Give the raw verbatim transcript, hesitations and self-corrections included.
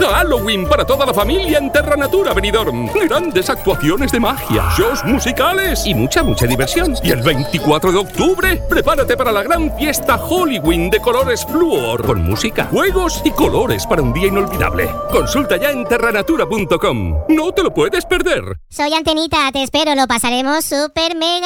Halloween para toda la familia en Terra Natura Benidorm. Grandes actuaciones de magia, shows musicales y mucha, mucha diversión. Y el veinticuatro de octubre, prepárate para la gran fiesta Halloween de colores Fluor, con música, juegos y colores para un día inolvidable. Consulta ya en terranatura punto com. No te lo puedes perder. Soy Antenita, te espero, lo pasaremos súper mega